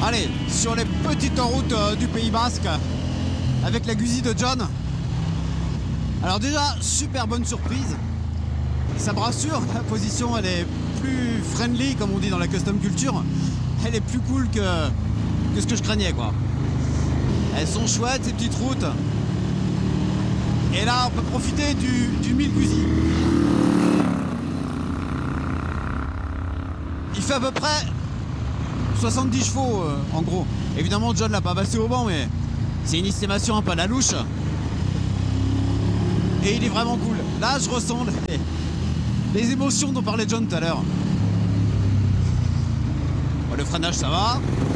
Allez, sur les petites routes du Pays Basque, avec la Guzzi de John. Alors déjà, super bonne surprise. Ça me rassure, la position elle est plus friendly, comme on dit dans la custom culture. Elle est plus cool que ce que je craignais, quoi. Elles sont chouettes, ces petites routes. Et là, on peut profiter du 1000 Guzzi. Il fait à peu près 70 chevaux, en gros. Évidemment, John l'a pas passé au banc, mais c'est une estimation un peu à la louche. Et il est vraiment cool. Là, je ressens les émotions dont parlait John tout à l'heure. Bon, le freinage, ça va.